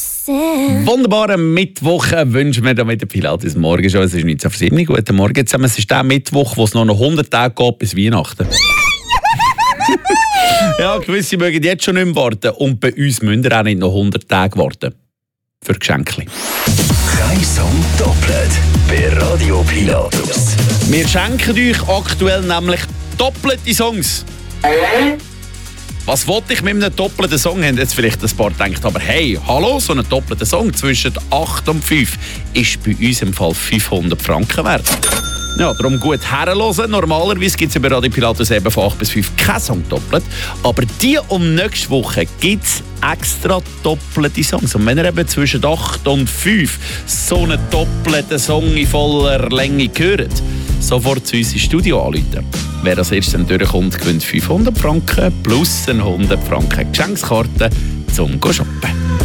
Wunderbaren Mittwoch wünschen wir mit der Pilates morgen schon. Es ist 19:07 Uhr. Guten Morgen zusammen. Es ist der Mittwoch, wo es noch 100 Tage geht bis Weihnachten. Ja, gewisse mögen jetzt schon nicht mehr warten. Und bei uns müssen wir auch nicht noch 100 Tage warten. Für Geschenke. Kein Song doppelt bei Radio Pilatus. Wir schenken euch aktuell nämlich doppelte Songs. Was wollte ich mit einem doppelten Song? Haben jetzt vielleicht ein paar gedacht, aber hey, hallo, so einen doppelten Song zwischen 8 und 5 ist bei uns im Fall 500 Franken wert. Ja, darum gut herhören. Normalerweise gibt es bei Radio Pilatus eben von 8 bis 5 keinen Song doppelt. Aber die nächste Woche gibt es extra doppelte Songs. Und wenn ihr eben zwischen 8 und 5 so einen doppelten Song in voller Länge hört, sofort zu uns ins Studio anrufen. Wer als erstes durchkommt, gewinnt 500 Franken plus eine 100 Franken Geschenkskarte zum Shoppen.